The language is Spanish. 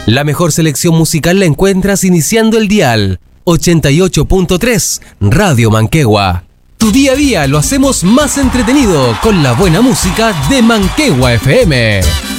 La mejor selección musical la encuentras iniciando el dial 88.3 Radio Manquehue. Tu día a día lo hacemos más entretenido con la buena música de Manquehue FM.